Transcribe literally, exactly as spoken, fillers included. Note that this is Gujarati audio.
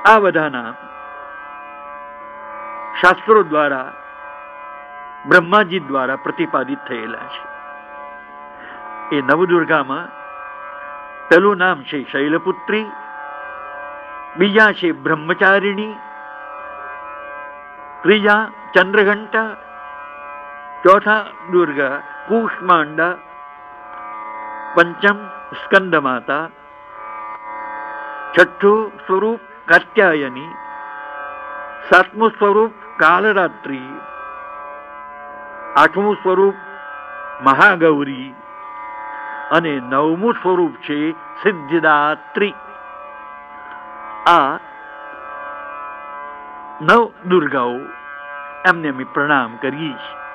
આ બધાના શાસ્ત્રો દ્વારા બ્રહ્માજી દ્વારા પ્રતિપાદિત થયેલા છે. એ નવદુર્ગામાં પેલું નામ છે શૈલપુત્રી, બીજા છે બ્રહ્મચારિણી, ત્રીજા ચંદ્રઘંટા, ચોથા દુર્ગા કુષ્માંડા, પંચમ સ્કંદ માતા, છઠ્ઠું સ્વરૂપ કાત્યાયની, સાતમું સ્વરૂપ કાલરાત્રી, આઠમું સ્વરૂપ મહાગૌરી અને નવમું સ્વરૂપ છે સિદ્ધિદાત્રી. આ નવ દુર્ગાઓ એમને અમે પ્રણામ કરીએ છીએ.